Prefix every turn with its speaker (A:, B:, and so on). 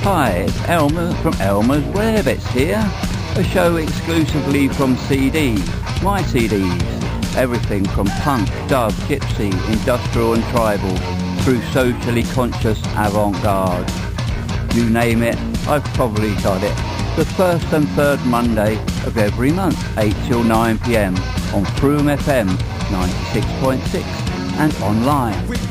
A: Hi, it's Elmer from Elmer's Rarebits here, a show exclusively from CDs, my CDs, everything from punk, dub, gypsy, industrial and tribal, through socially conscious avant-garde. You name it, I've probably got it. The first and third Monday of every month, 8 till 9 p.m. on Froome FM 96.6 and online.